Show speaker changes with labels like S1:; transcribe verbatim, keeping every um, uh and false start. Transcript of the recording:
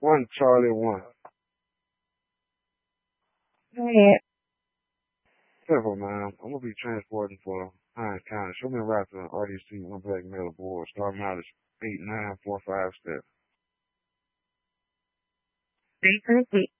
S1: One Charlie one.
S2: Hey,
S1: Careful, man. I'm gonna be transporting for Hines County. Show me a route to R D C, one black male aboard. Start mileage eight nine four five step.
S2: three three